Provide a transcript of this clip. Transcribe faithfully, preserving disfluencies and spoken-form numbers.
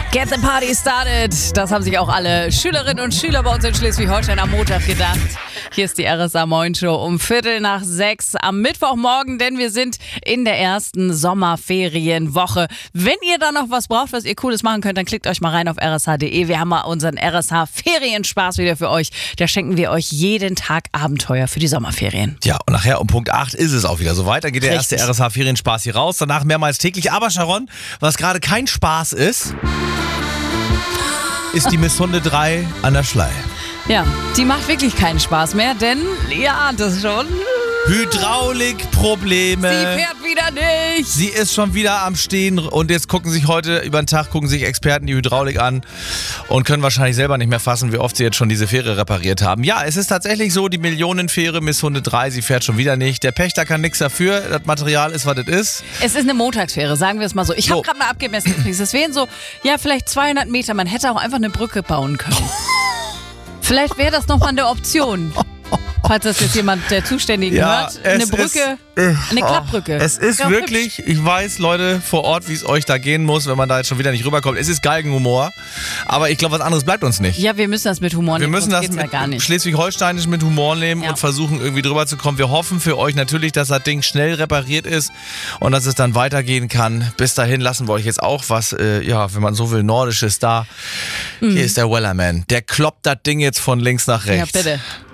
Get the party started. Das haben sich auch alle Schülerinnen und Schüler bei uns in Schleswig-Holstein am Montag gedacht. Hier ist die R S A Moin Show um Viertel nach sechs am Mittwochmorgen, denn wir sind in der ersten Sommerferienwoche. Wenn ihr da noch was braucht, was ihr Cooles machen könnt, dann klickt euch mal rein auf r s h punkt d e. Wir haben mal unseren R S H Ferienspaß wieder für euch. Da schenken wir euch jeden Tag Abenteuer für die Sommerferien. Ja, und nachher um Punkt acht ist es auch wieder soweit. Da geht der Richtig. erste R S H Ferienspaß hier raus. Danach mehrmals täglich. Aber Sharon, was gerade kein Spaß ist, ist die Miss Hunde drei an der Schlei. Ja, die macht wirklich keinen Spaß mehr, denn ihr ahnt es schon. Hydraulikprobleme. Sie fährt wieder nicht. Sie ist schon wieder am Stehen und jetzt gucken sich heute über den Tag, gucken sich Experten die Hydraulik an und können wahrscheinlich selber nicht mehr fassen, wie oft sie jetzt schon diese Fähre repariert haben. Ja, es ist tatsächlich so, die Millionenfähre Miss Hunde drei, sie fährt schon wieder nicht. Der Pächter kann nichts dafür, das Material ist, was es ist. Es ist eine Montagsfähre, sagen wir es mal so. Ich habe So. gerade mal abgemessen. Es wären so, ja, vielleicht zweihundert Meter. Man hätte auch einfach eine Brücke bauen können. Vielleicht wäre das nochmal eine Option. Falls das jetzt jemand der Zuständigen Ja, hört. Eine es Brücke, ist, eine Klappbrücke. Es ist Ja, wirklich, ich weiß, Leute vor Ort, wie es euch da gehen muss, wenn man da jetzt schon wieder nicht rüberkommt. Es ist Galgenhumor, aber ich glaube, was anderes bleibt uns nicht. Ja, wir müssen das mit Humor Wir nehmen. müssen sonst das geht's mit ja gar nicht. Schleswig-Holsteinisch mit Humor nehmen Ja. und versuchen irgendwie drüber zu kommen. Wir hoffen für euch natürlich, dass das Ding schnell repariert ist und dass es dann weitergehen kann. Bis dahin lassen wir euch jetzt auch was, äh, ja, wenn man so will, Nordisches da. Mhm. Hier ist der Wellerman. Der kloppt das Ding jetzt von links nach rechts. Ja, bitte.